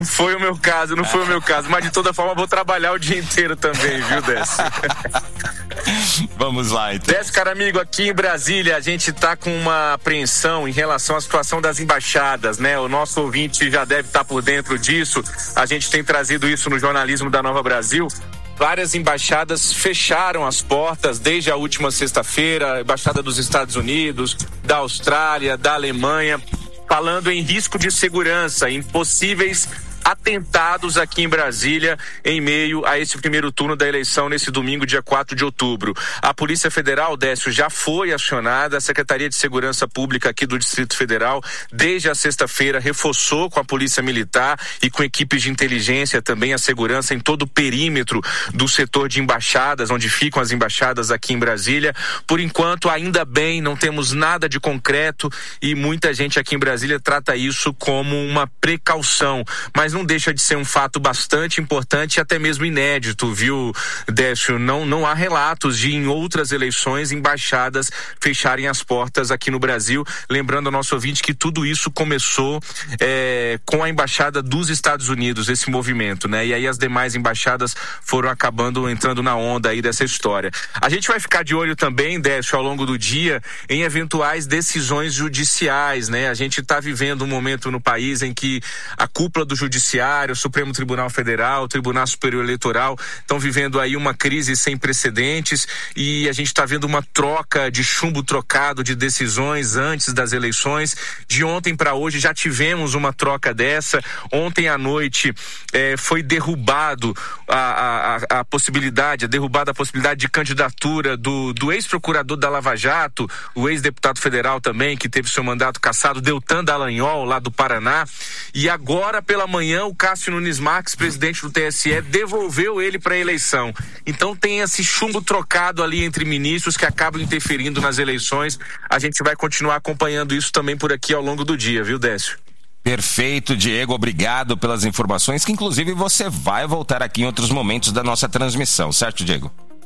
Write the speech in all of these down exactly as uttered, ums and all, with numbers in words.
Foi o meu caso, não foi o meu caso, mas de toda forma vou trabalhar o dia inteiro também, viu, Décio? Vamos lá, então. Décio, cara amigo, aqui em Brasília a gente tá com uma apreensão em relação à situação das embaixadas, né? O nosso ouvinte já deve estar por dentro disso, a gente tem trazido isso no jornalismo da Nova Brasil. Várias embaixadas fecharam as portas desde a última sexta-feira, a Embaixada dos Estados Unidos, da Austrália, da Alemanha, falando em risco de segurança, em possíveis atentados aqui em Brasília em meio a esse primeiro turno da eleição nesse domingo, dia quatro de outubro. A Polícia Federal, Décio, já foi acionada, a Secretaria de Segurança Pública aqui do Distrito Federal, desde a sexta-feira, reforçou com a Polícia Militar e com equipes de inteligência também a segurança em todo o perímetro do setor de embaixadas, onde ficam as embaixadas aqui em Brasília. Por enquanto, ainda bem, não temos nada de concreto e muita gente aqui em Brasília trata isso como uma precaução, mas não deixa de ser um fato bastante importante e até mesmo inédito, viu, Décio? Não, não há relatos de em outras eleições embaixadas fecharem as portas aqui no Brasil. Lembrando ao nosso ouvinte que tudo isso começou é, com a Embaixada dos Estados Unidos, esse movimento, né? E aí as demais embaixadas foram acabando entrando na onda aí dessa história. A gente vai ficar de olho também, Décio, ao longo do dia, em eventuais decisões judiciais, né? A gente está vivendo um momento no país em que a cúpula do judiciário Judiciário, o Supremo Tribunal Federal, o Tribunal Superior Eleitoral estão vivendo aí uma crise sem precedentes e a gente está vendo uma troca de chumbo trocado de decisões antes das eleições. De ontem para hoje já tivemos uma troca dessa. Ontem à noite eh, foi derrubado a, a, a possibilidade, derrubada a possibilidade de candidatura do, do ex-procurador da Lava Jato, o ex-deputado federal também, que teve seu mandato cassado, Deltan Dallagnol, lá do Paraná. E agora pela manhã o Cássio Nunes Marques, presidente do T S E, devolveu ele para a eleição. Então tem esse chumbo trocado ali entre ministros que acabam interferindo nas eleições. A gente vai continuar acompanhando isso também por aqui ao longo do dia, viu, Décio? Perfeito, Diego, obrigado pelas informações, que inclusive você vai voltar aqui em outros momentos da nossa transmissão, certo, Diego?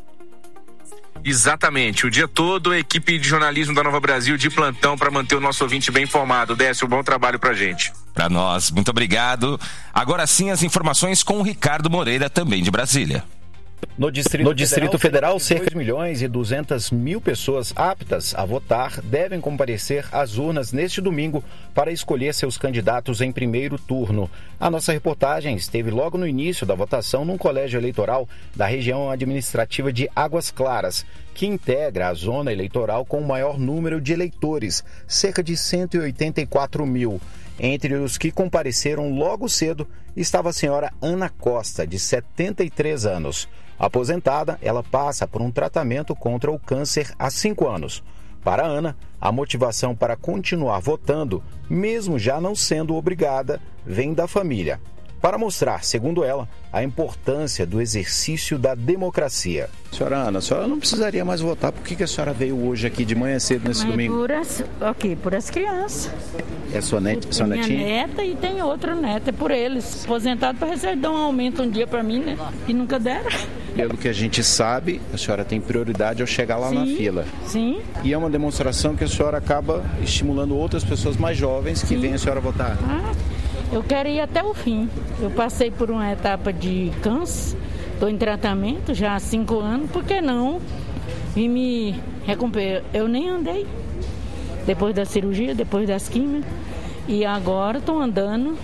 Exatamente, o dia todo a equipe de jornalismo da Nova Brasil de plantão para manter o nosso ouvinte bem informado. Décio, bom trabalho pra gente. Para nós, muito obrigado. Agora sim as informações com o Ricardo Moreira, também de Brasília. No Distrito, no Distrito Federal, Federal, cerca de dois milhões e duzentas mil pessoas aptas a votar devem comparecer às urnas neste domingo para escolher seus candidatos em primeiro turno. A nossa reportagem esteve logo no início da votação num colégio eleitoral da região administrativa de Águas Claras, que integra a zona eleitoral com o maior número de eleitores, cerca de cento e oitenta e quatro mil. Entre os que compareceram logo cedo estava a senhora Ana Costa, de setenta e três anos. Aposentada, ela passa por um tratamento contra o câncer há cinco anos. Para Ana, a motivação para continuar votando, mesmo já não sendo obrigada, vem da família. Para mostrar, segundo ela, a importância do exercício da democracia. Senhora Ana, a senhora não precisaria mais votar. Por que, que a senhora veio hoje aqui de manhã cedo nesse Mas domingo? Por as, ok, por as crianças. É sua, net, sua minha netinha? Minha neta e tem outra neta, é por eles. Aposentado para receber, dar um aumento um dia para mim, né? E nunca deram. Pelo que a gente sabe, a senhora tem prioridade ao chegar lá sim, na fila. Sim. E é uma demonstração que a senhora acaba estimulando outras pessoas mais jovens que sim. Vêm a senhora votar. Ah, eu quero ir até o fim. Eu passei por uma etapa de câncer, estou em tratamento já há cinco anos, por que não? E me recuperar. Eu nem andei depois da cirurgia, depois das químicas, e agora estou andando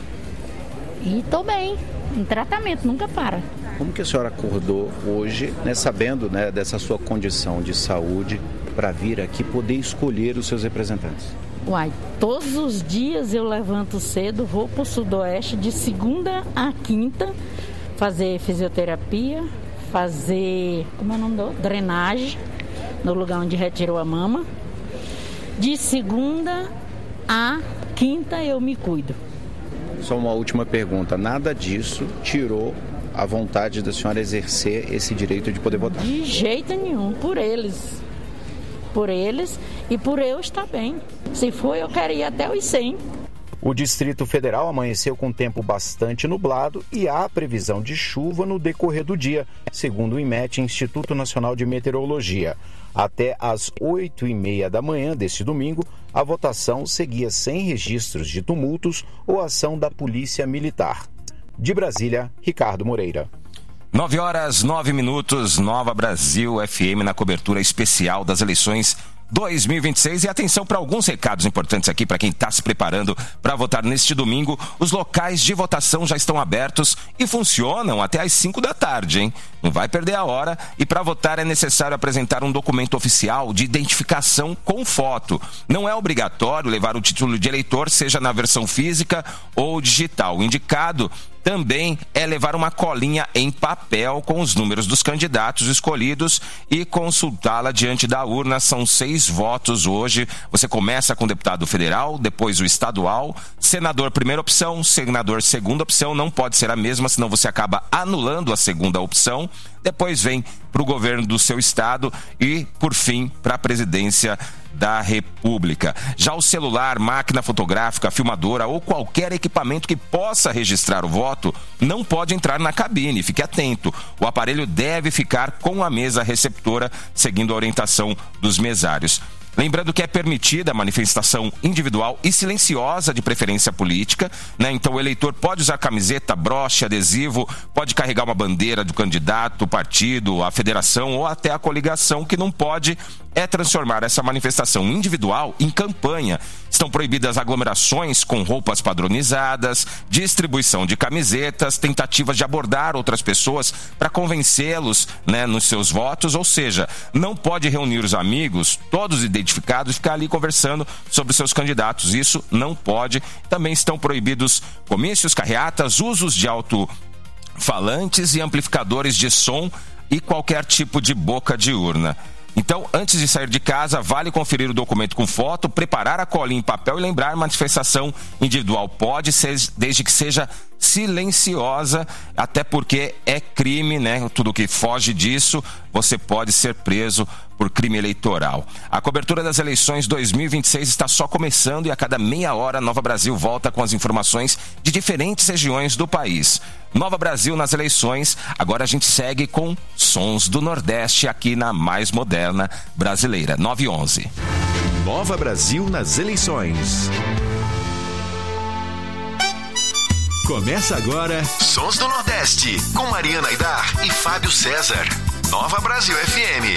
e estou bem, em tratamento, nunca para. Como que a senhora acordou hoje, né, sabendo, né, dessa sua condição de saúde, para vir aqui poder escolher os seus representantes? Uai, todos os dias eu levanto cedo, vou para o Sudoeste de segunda a quinta, fazer fisioterapia, fazer, como é o nome do? Drenagem, no lugar onde retirou a mama. De segunda a quinta eu me cuido. Só uma última pergunta, nada disso tirou a vontade da senhora exercer esse direito de poder votar? De jeito nenhum, por eles. Por eles e por eu estar bem. Se for, eu quero ir até os cem. O Distrito Federal amanheceu com tempo bastante nublado e há previsão de chuva no decorrer do dia, segundo o INMET, Instituto Nacional de Meteorologia. Até às oito e meia da manhã deste domingo, a votação seguia sem registros de tumultos ou ação da Polícia Militar. De Brasília, Ricardo Moreira. Nove horas, nove minutos, Nova Brasil F M na cobertura especial das eleições dois mil e vinte e seis. E atenção para alguns recados importantes aqui para quem está se preparando para votar neste domingo. Os locais de votação já estão abertos e funcionam até às cinco da tarde, hein? Não vai perder a hora. E para votar é necessário apresentar um documento oficial de identificação com foto. Não é obrigatório levar o título de eleitor, seja na versão física ou digital. O indicado também é levar uma colinha em papel com os números dos candidatos escolhidos e consultá-la diante da urna. São seis votos hoje. Você começa com o deputado federal, depois o estadual, senador primeira opção, senador segunda opção. Não pode ser a mesma, senão você acaba anulando a segunda opção. Depois vem para o governo do seu estado e, por fim, para a presidência da República. Já o celular, máquina fotográfica, filmadora ou qualquer equipamento que possa registrar o voto não pode entrar na cabine. Fique atento. O aparelho deve ficar com a mesa receptora, seguindo a orientação dos mesários. Lembrando que é permitida a manifestação individual e silenciosa de preferência política, né? Então o eleitor pode usar camiseta, broche, adesivo, pode carregar uma bandeira do candidato, o partido, a federação ou até a coligação. Que não pode é transformar essa manifestação individual em campanha. Estão proibidas aglomerações com roupas padronizadas, distribuição de camisetas, tentativas de abordar outras pessoas para convencê-los, né, nos seus votos. Ou seja, não pode reunir os amigos, todos identificados, e ficar ali conversando sobre os seus candidatos. Isso não pode. Também estão proibidos comícios, carreatas, usos de alto-falantes e amplificadores de som e qualquer tipo de boca de urna. Então, antes de sair de casa, vale conferir o documento com foto, preparar a colinha em papel e lembrar: manifestação individual pode ser, desde que seja silenciosa, até porque é crime, né? Tudo que foge disso, você pode ser preso por crime eleitoral. A cobertura das eleições dois mil e vinte e seis está só começando e a cada meia hora a Nova Brasil volta com as informações de diferentes regiões do país. Nova Brasil nas eleições. Agora a gente segue com Sons do Nordeste aqui na mais moderna brasileira. nove e onze. Nova Brasil nas eleições. Começa agora Sons do Nordeste com Mariana Aidar e Fábio César. Nova Brasil F M.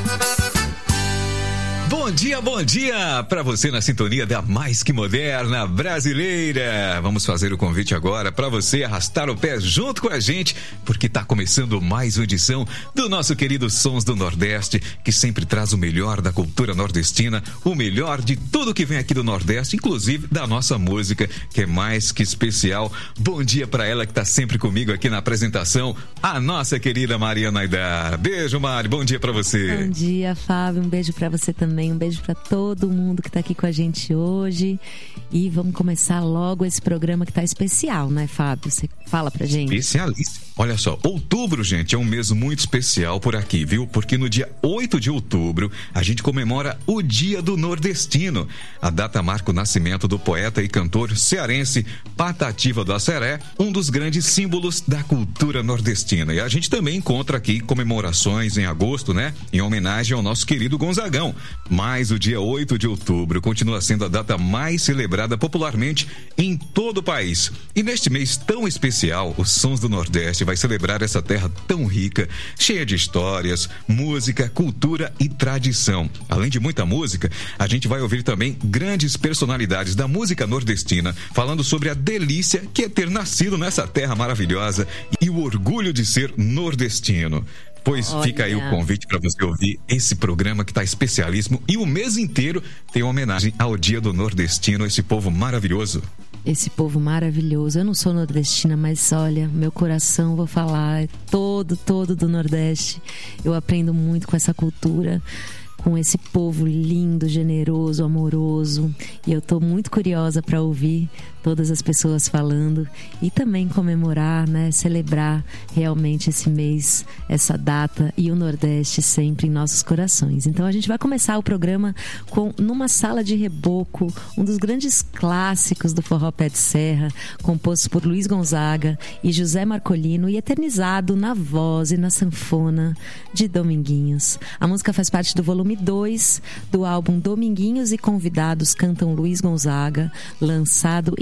Bom dia, bom dia para você na sintonia da mais que moderna brasileira. Vamos fazer o convite agora para você arrastar o pé junto com a gente, porque está começando mais uma edição do nosso querido Sons do Nordeste, que sempre traz o melhor da cultura nordestina, o melhor de tudo que vem aqui do Nordeste, inclusive da nossa música, que é mais que especial. Bom dia para ela que está sempre comigo aqui na apresentação, a nossa querida Mariana Aidar. Beijo, Mari, bom dia para você. Bom dia, Fábio, um beijo para você também. Um beijo para todo mundo que está aqui com a gente hoje. E vamos começar logo esse programa que tá especial, né, Fábio? Você fala pra gente. Especialíssimo. Olha só, outubro, gente, é um mês muito especial por aqui, viu? Porque no dia oito de outubro, a gente comemora o Dia do Nordestino. A data marca o nascimento do poeta e cantor cearense Patativa do Asseré, um dos grandes símbolos da cultura nordestina. E a gente também encontra aqui comemorações em agosto, né? Em homenagem ao nosso querido Gonzagão. Mas o dia oito de outubro continua sendo a data mais celebrada popularmente em todo o país. E neste mês tão especial, os Sons do Nordeste vai celebrar essa terra tão rica, cheia de histórias, música, cultura e tradição. Além de muita música, a gente vai ouvir também grandes personalidades da música nordestina, falando sobre a delícia que é ter nascido nessa terra maravilhosa e o orgulho de ser nordestino. Pois Olha. Fica aí o convite para você ouvir esse programa que está especialíssimo e o mês inteiro tem uma homenagem ao Dia do Nordestino, esse povo maravilhoso. Esse povo maravilhoso. Eu não sou nordestina, mas olha, meu coração, vou falar, é todo, todo do Nordeste. Eu aprendo muito com essa cultura, com esse povo lindo, generoso, amoroso. E eu tô muito curiosa para ouvir todas as pessoas falando e também comemorar, né, celebrar realmente esse mês, essa data e o Nordeste sempre em nossos corações. Então a gente vai começar o programa com Numa Sala de Reboco, um dos grandes clássicos do forró pé de serra, composto por Luiz Gonzaga e José Marcolino e eternizado na voz e na sanfona de Dominguinhos. A música faz parte do volume dois do álbum Dominguinhos e Convidados Cantam Luiz Gonzaga, lançado em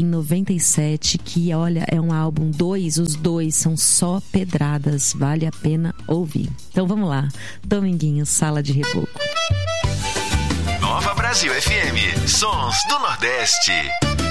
noventa e sete, que olha, é um álbum dois, os dois são só pedradas, vale a pena ouvir. Então vamos lá, Dominguinho, Sala de Reboco. Nova Brasil F M, Sons do Nordeste.